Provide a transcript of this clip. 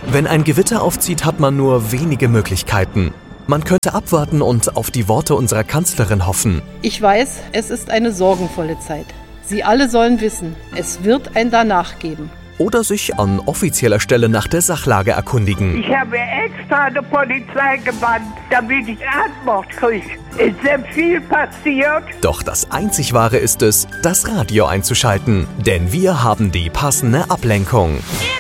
Wenn ein Gewitter aufzieht, hat man nur wenige Möglichkeiten. Man könnte abwarten und auf die Worte unserer Kanzlerin hoffen. Ich weiß, es ist eine sorgenvolle Zeit. Sie alle sollen wissen, es wird ein Danach geben. Oder sich an offizieller Stelle nach der Sachlage erkundigen. Ich habe extra die Polizei gebannt, damit ich Antwort kriege. Es ist viel passiert. Doch das einzig Wahre ist es, das Radio einzuschalten. Denn wir haben die passende Ablenkung.